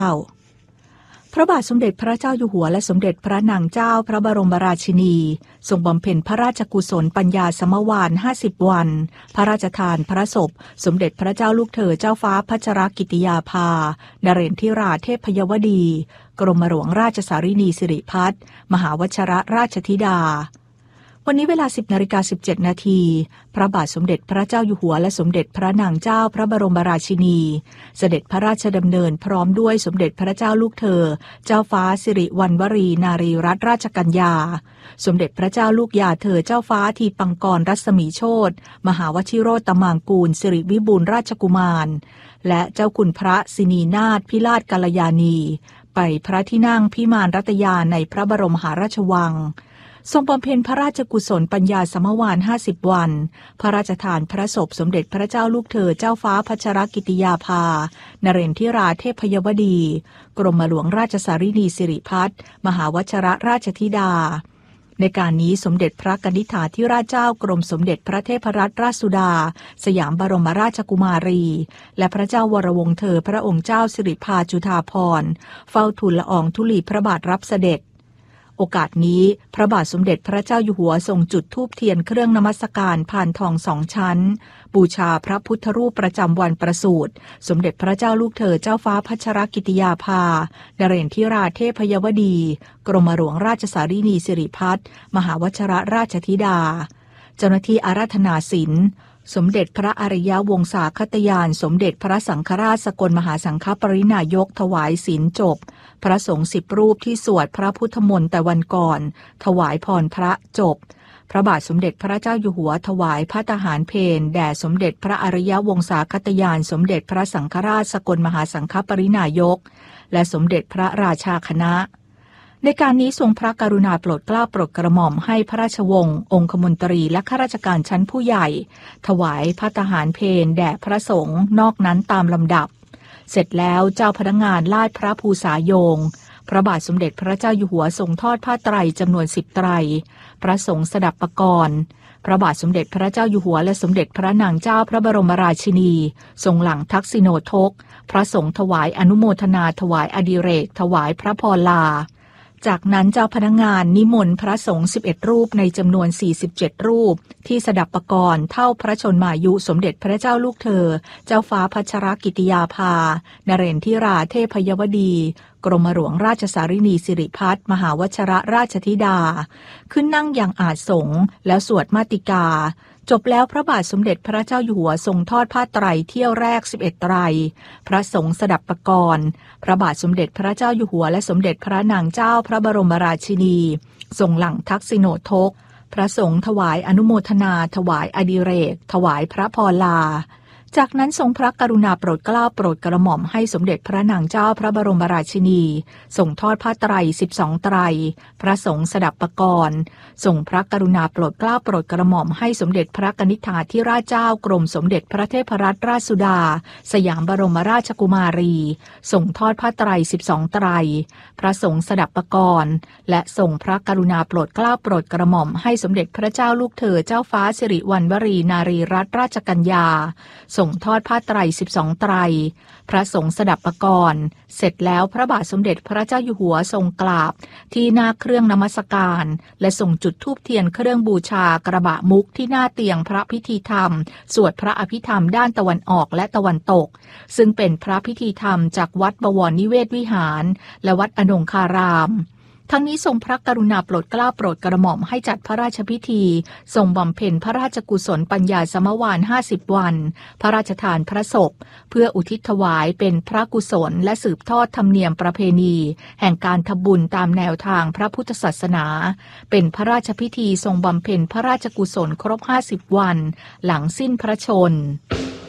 พระบาทสมเด็จพระเจ้าอยู่หัวและสมเด็จพระนางเจ้าพระบรมราชินีทรงบำเพ็ญพระราชกุศลปัญญาสมวาล50 วันพระราชทานพระศพสมเด็จพระเจ้าลูกเธอเจ้าฟ้าพัชรกิติยาภานเรศทิราเทพยวดีกรมหลวงราชสารินีสิริพัฒน์มหาวชิรราชธิดาวันนี้เวลา 10:17 นาทีพระบาทสมเด็จพระเจ้าอยู่หัวและสมเด็จพระนางเจ้าพระบรมราชินีเสด็จพระราชดำเนินพร้อมด้วยสมเด็จพระเจ้าลูกเธอเจ้าฟ้าสิริวัณวรีนารีรัตนราชกัญญาสมเด็จพระเจ้าลูกยาเธอเจ้าฟ้าทีปังกรรัศมีโชติมหาวชิโรตมางกูลสิริวิบูลย์ราชกุมารและเจ้าคุณพระสินีนาถพิราชกัลยาณีไปพระที่นั่งพิมานรัตยาในพระบรมมหาราชวังทรงบำเพ็ญพระราชกุศลปัญญาสมวาล50 วันพระราชทานพระศพสมเด็จพระเจ้าลูกเธอเจ้าฟ้าพัชรกิติยาภานเรศทิราเทพยวดีกรมหลวงราชสารินีสิริพัฒน์มหาวชิรราชธิดาในการนี้สมเด็จพระกนิษฐาธิราชเจ้ากรมสมเด็จพระเทพรัตนราชสุดาสยามบรมราชกุมารีและพระเจ้าวรวงศ์เธอพระองค์เจ้าสิริภาจุฑาภรณ์เฝ้าทูลละอองธุลีพระบาทรับเสด็จโอกาสนี้พระบาทสมเด็จพระเจ้าอยู่หัวทรงจุดธูปเทียนเครื่องนมัสการพานทอง2 ชั้นบูชาพระพุทธรูปประจำวันประสูติสมเด็จพระเจ้าลูกเธอเจ้าฟ้าพัชรกิติยาภานเรศทิราเทพยวดีกรมหลวงราชสารินีสิริพัฒน์มหาวชิรราชธิดาเจ้าหน้าที่อาราธนาศีลสมเด็จพระอริยวงศาคตยานสมเด็จพระสังฆราชสกลมหาสังฆปรินายกถวายศีลจบพระสงฆ์10 รูปที่สวดพระพุทธมนต์แต่วันก่อนถวายพรพระจบพระบาทสมเด็จพระเจ้าอยู่หัวถวายภัตตาหารเพลแด่สมเด็จพระอริยวงศาคตยานสมเด็จพระสังฆราชสกลมหาสังฆปรินายกและสมเด็จพระราชาคณะในการนี้ทรงพระกรุณาโปรดเกล้าโปรดกระหม่อมให้พระราชวงศ์องคมนตรีและข้าราชการชั้นผู้ใหญ่ถวายภัตตาหารเพลแด่พระสงฆ์นอกนั้นตามลำดับเสร็จแล้วเจ้าพนักงานลาดพระภูษาโยงพระบาทสมเด็จพระเจ้าอยู่หัวทรงทอดผ้าไตรจำนวน10 ไตรพระสงฆ์สดับปกรณ์พระบาทสมเด็จพระเจ้าอยู่หัวและสมเด็จพระนางเจ้าพระบรมราชินีทรงหลังทักษิโนทกพระสงฆ์ถวายอนุโมทนาถวายอดิเรกถวายพระพรลาจากนั้นเจ้าพนักงานนิมนต์พระสงฆ์11 รูปในจำนวน47 รูปที่สดับปกรณ์เท่าพระชนมายุสมเด็จพระเจ้าลูกเธอเจ้าฟ้าพัชรกิติยาภานเรศทิราเทพยวดีกรมหลวงราชสารินีสิริพัฒน์มหาวชิรราชธิดาขึ้นนั่งอย่างอาสงฆ์แล้วสวดมาติกาจบแล้วพระบาทสมเด็จพระเจ้าอยู่หัวทรงทอดผ้าไตรเที่ยวแรก11 ไตรพระสงฆ์สดับปกรณ์พระบาทสมเด็จพระเจ้าอยู่หัวและสมเด็จพระนางเจ้าพระบรมราชินีทรงหลังทักษิโนทกพระสงฆ์ถวายอนุโมทนาถวายอดิเรกถวายพระพรลาจากนั้นทรงพระกรุณาโปรดเกล้าโปรดกระหม่อมให้สมเด็จพระนางเจ้าพระบรมราชินีส่งทอดผ้าไตร12 ไตรพระสงฆ์สดับปกรณ์ส่งพระกรุณาโปรดเกล้าโปรดกระหม่อมให้สมเด็จพระกนิษฐาธิราชเจ้ากรมสมเด็จพระเทพรัตนราชสุดาสยามบรมราชกุมารีส่งทอดผ้าไตร12 ไตรพระสงฆ์สดับปกรณ์และส่งพระกรุณาโปรดเกล้าโปรดกระหม่อมให้สมเด็จพระเจ้าลูกเธอเจ้าฟ้าสิริวัณวรีนารีรัตนราชกัญญาส่งทอดผ้าไตร12 ไตรพระสงฆ์สดับปกรณ์เสร็จแล้วพระบาทสมเด็จพระเจ้าอยู่หัวทรงกราบที่หน้าเครื่องนมัสการและส่งจุดธูปเทียนเครื่องบูชากระบะมุกที่หน้าเตียงพระพิธีธรรมสวดพระอภิธรรมด้านตะวันออกและตะวันตกซึ่งเป็นพระพิธีธรรมจากวัดบวรนิเวศวิหารและวัดอนงคารามทั้งนี้ทรงพระกรุณาโปรดเกล้าโปรดกระหม่อมให้จัดพระราชพิธีทรงบำเพ็ญพระราชกุศลปัญญาสมวาล50 วันพระราชทานพระศพเพื่ออุทิศถวายเป็นพระกุศลและสืบทอดธรรมเนียมประเพณีแห่งการทำบุญตามแนวทางพระพุทธศาสนาเป็นพระราชพิธีทรงบำเพ็ญพระราชกุศลครบ50 วันหลังสิ้นพระชนม์